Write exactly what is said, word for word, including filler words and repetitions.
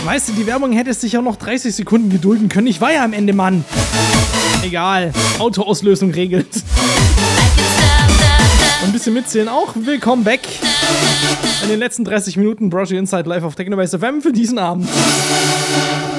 Weißt du, die Werbung hätte sich auch noch dreißig Sekunden gedulden können. Ich war ja am Ende Mann. Egal. Autoauslösung regelt. Und ein bisschen mitzählen auch. Willkommen back. In den letzten dreißig Minuten Broshy Inside live auf Technobase F M für diesen Abend.